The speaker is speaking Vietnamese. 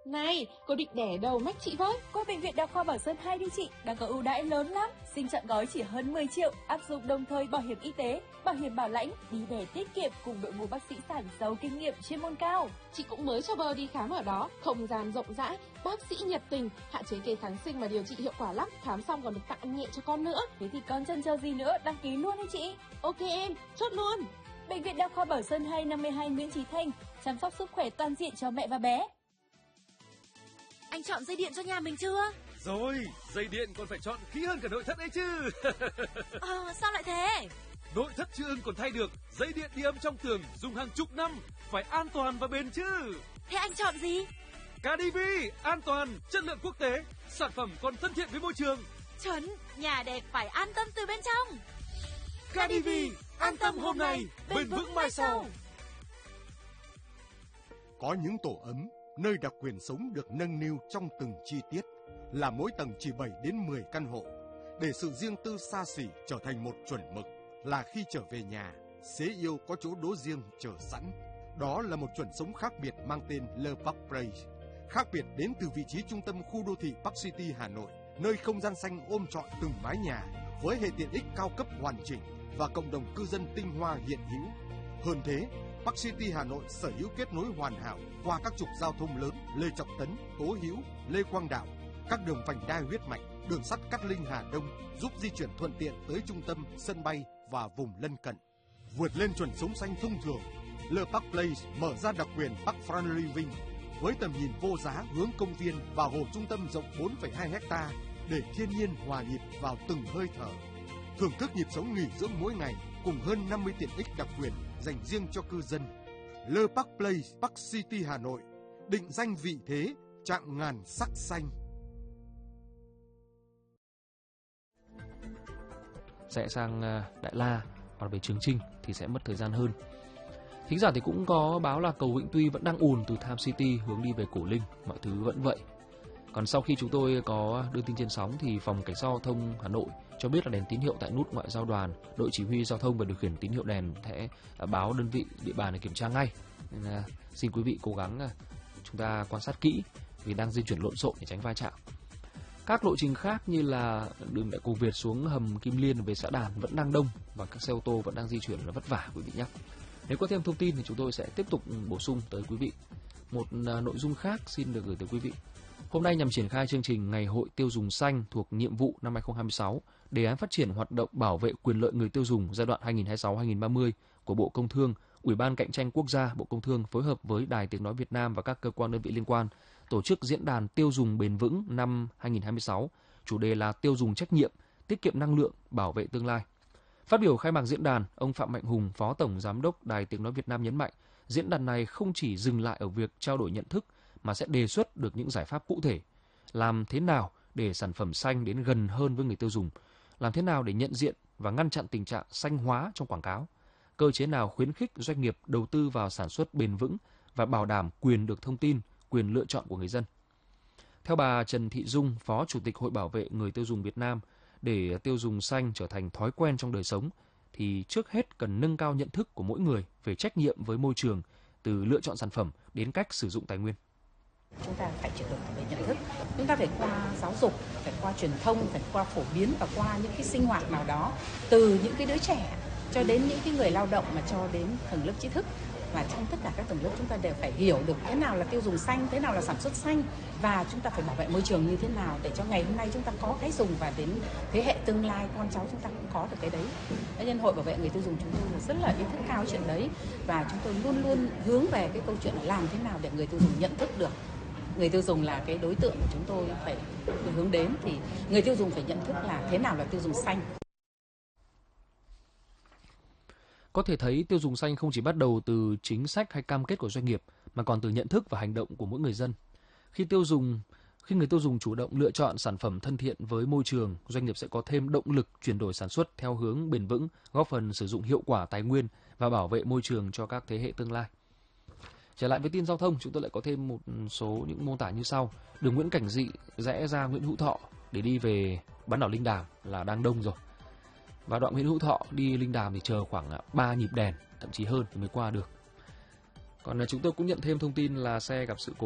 Này, cô định đẻ đầu mách chị với. Qua bệnh viện Đa khoa Bảo Sơn 2 đi chị, đang có ưu đãi lớn lắm. Sinh chọn gói chỉ hơn 10 triệu, áp dụng đồng thời bảo hiểm y tế, bảo hiểm bảo lãnh, đi đẻ tiết kiệm cùng đội ngũ bác sĩ sản giàu kinh nghiệm chuyên môn cao. Chị cũng mới cho bơ đi khám ở đó, không gian rộng rãi, bác sĩ nhiệt tình, hạn chế kê kháng sinh mà điều trị hiệu quả lắm, khám xong còn được tặng ăn nhẹ cho con nữa. Thế thì con chần chờ gì nữa, đăng ký luôn đi chị. Ok em, chốt luôn. Bệnh viện Đa khoa Bảo Sơn 2 52 Nguyễn Chí Thanh, chăm sóc sức khỏe toàn diện cho mẹ và bé. Anh chọn dây điện cho nhà mình chưa? Rồi, dây điện còn phải chọn kỹ hơn cả nội thất ấy chứ. Sao lại thế? Nội thất chưa ưng còn thay được, dây điện đi âm trong tường dùng hàng chục năm, phải an toàn và bền chứ. Thế anh chọn gì? KDV, an toàn, chất lượng quốc tế, sản phẩm còn thân thiện với môi trường. Chuẩn, nhà đẹp phải an tâm từ bên trong. KDV, an tâm hôm nay, bền vững mai sau. Có những tổ ấm, nơi đặc quyền sống được nâng niu trong từng chi tiết, là mỗi tầng chỉ 7 đến 10 căn hộ, để sự riêng tư xa xỉ trở thành một chuẩn mực, là khi trở về nhà, xế yêu có chỗ đỗ riêng chờ sẵn. Đó là một chuẩn sống khác biệt mang tên Le Parc Place, khác biệt đến từ vị trí trung tâm khu đô thị Park City Hà Nội, nơi không gian xanh ôm trọn từng mái nhà với hệ tiện ích cao cấp hoàn chỉnh và cộng đồng cư dân tinh hoa hiện hữu. Hơn thế, Park City Hà Nội sở hữu kết nối hoàn hảo qua các trục giao thông lớn Lê Trọng Tấn, Tố Hữu, Lê Quang Đạo, các đường vành đai huyết mạch, đường sắt Cát Linh Hà Đông giúp di chuyển thuận tiện tới trung tâm, sân bay và vùng lân cận. Vượt lên chuẩn sống xanh thông thường, Le Parc Place mở ra đặc quyền Park Front Living với tầm nhìn vô giá hướng công viên và hồ trung tâm rộng 4,2 ha để thiên nhiên hòa nhịp vào từng hơi thở. Thưởng thức nhịp sống nghỉ dưỡng mỗi ngày cùng hơn 50 tiện ích đặc quyền dành riêng cho cư dân. Le Parc Place, Park City Hà Nội, định danh vị thế, chạm ngàn sắc xanh. Sẽ sang Đại La hoặc về Trường Chinh thì sẽ mất thời gian hơn. Thính giả thì cũng có báo là cầu Vĩnh Tuy vẫn đang ùn từ Tham City hướng đi về Cổ Linh, mọi thứ vẫn vậy. Còn sau khi chúng tôi có đưa tin trên sóng thì Phòng Cảnh sát Giao thông Hà Nội cho biết là đèn tín hiệu tại nút ngoại giao đoàn, đội chỉ huy giao thông và điều khiển tín hiệu đèn sẽ báo đơn vị địa bàn để kiểm tra ngay. Nên xin quý vị cố gắng chúng ta quan sát kỹ vì đang di chuyển lộn xộn để tránh va chạm. Các lộ trình khác như là đường Đại Cổ Việt xuống hầm Kim Liên về xã Đàn vẫn đang đông và các xe ô tô vẫn đang di chuyển là vất vả quý vị nhé. Nếu có thêm thông tin thì chúng tôi sẽ tiếp tục bổ sung tới quý vị. Một nội dung khác xin được gửi tới quý vị. Hôm nay nhằm triển khai chương trình Ngày hội tiêu dùng xanh thuộc nhiệm vụ năm 2026, đề án phát triển hoạt động bảo vệ quyền lợi người tiêu dùng giai đoạn 2026-2030 của Bộ Công Thương, Ủy ban Cạnh tranh Quốc gia Bộ Công Thương phối hợp với Đài Tiếng nói Việt Nam và các cơ quan đơn vị liên quan tổ chức diễn đàn tiêu dùng bền vững năm 2026, chủ đề là tiêu dùng trách nhiệm, tiết kiệm năng lượng, bảo vệ tương lai. Phát biểu khai mạc diễn đàn, ông Phạm Mạnh Hùng, Phó Tổng Giám đốc Đài Tiếng nói Việt Nam nhấn mạnh, diễn đàn này không chỉ dừng lại ở việc trao đổi nhận thức mà sẽ đề xuất được những giải pháp cụ thể. Làm thế nào để sản phẩm xanh đến gần hơn với người tiêu dùng? Làm thế nào để nhận diện và ngăn chặn tình trạng xanh hóa trong quảng cáo? Cơ chế nào khuyến khích doanh nghiệp đầu tư vào sản xuất bền vững và bảo đảm quyền được thông tin, quyền lựa chọn của người dân? Theo bà Trần Thị Dung, Phó Chủ tịch Hội Bảo vệ Người tiêu dùng Việt Nam, để tiêu dùng xanh trở thành thói quen trong đời sống, thì trước hết cần nâng cao nhận thức của mỗi người về trách nhiệm với môi trường, từ lựa chọn sản phẩm đến cách sử dụng tài nguyên. Chúng ta phải chuyển đổi về nhận thức, chúng ta phải qua giáo dục, phải qua truyền thông, phải qua phổ biến và qua những cái sinh hoạt nào đó, từ những cái đứa trẻ cho đến những cái người lao động mà cho đến tầng lớp trí thức. Và trong tất cả các tầng lớp chúng ta đều phải hiểu được thế nào là tiêu dùng xanh, thế nào là sản xuất xanh và chúng ta phải bảo vệ môi trường như thế nào để cho ngày hôm nay chúng ta có cái dùng và đến thế hệ tương lai con cháu chúng ta cũng có được cái đấy. Cho nên Hội Bảo vệ Người tiêu dùng chúng tôi rất là ý thức cao chuyện đấy và chúng tôi luôn luôn hướng về cái câu chuyện là làm thế nào để người tiêu dùng nhận thức được. Người tiêu dùng là cái đối tượng của chúng tôi phải hướng đến, thì người tiêu dùng phải nhận thức là thế nào là tiêu dùng xanh. Có thể thấy tiêu dùng xanh không chỉ bắt đầu từ chính sách hay cam kết của doanh nghiệp mà còn từ nhận thức và hành động của mỗi người dân. Khi người tiêu dùng chủ động lựa chọn sản phẩm thân thiện với môi trường, doanh nghiệp sẽ có thêm động lực chuyển đổi sản xuất theo hướng bền vững, góp phần sử dụng hiệu quả tài nguyên và bảo vệ môi trường cho các thế hệ tương lai. Trở lại với tin giao thông, chúng tôi lại có thêm một số những mô tả như sau. Đường Nguyễn Cảnh Dị rẽ ra Nguyễn Hữu Thọ để đi về bán đảo Linh Đàm là đang đông rồi. Và đoạn Nguyễn Hữu Thọ đi Linh Đàm thì chờ khoảng 3 nhịp đèn, thậm chí hơn thì mới qua được. Còn chúng tôi cũng nhận thêm thông tin là xe gặp sự cố